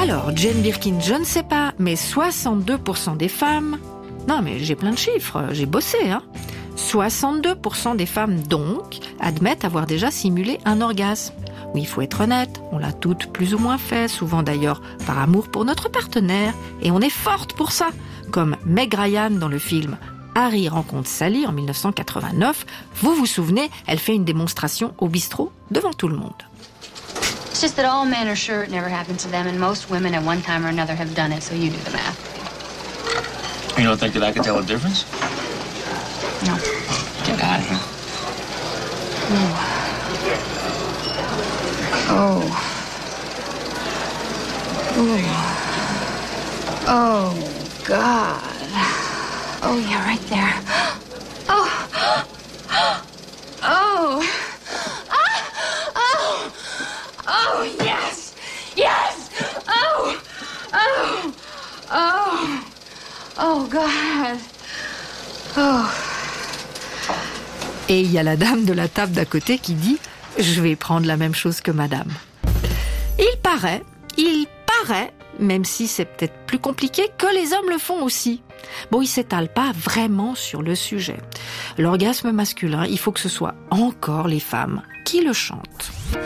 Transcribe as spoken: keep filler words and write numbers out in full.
Alors, Jane Birkin, je ne sais pas, mais soixante-deux pour cent des femmes... Non, mais j'ai plein de chiffres, j'ai bossé, hein. soixante-deux pour cent des femmes, donc, admettent avoir déjà simulé un orgasme. Oui, il faut être honnête, on l'a toutes plus ou moins fait, souvent d'ailleurs par amour pour notre partenaire, et on est forte pour ça, comme Meg Ryan dans le film Harry rencontre Sally en dix-neuf cent quatre-vingt-neuf. Vous vous souvenez, elle fait une démonstration au bistrot devant tout le monde. It's just that all men are sure it never happened to them, and most women at one time or another have done it, so you do the math. You don't think that I could tell a difference? No. Get out of here. Oh. Oh. Oh, God. Oh, yeah, right there. Oh. Oh. Ah. Oh. Oh, yes. Yes. Oh. Oh. Oh. Oh, God. Oh. Et il y a la dame de la table d'à côté qui dit « Je vais prendre la même chose que madame ». Il paraît, il paraît, même si c'est peut-être plus compliqué, que les hommes le font aussi. Bon, ils s'étalent pas vraiment sur le sujet. L'orgasme masculin, il faut que ce soit encore les femmes qui le chantent.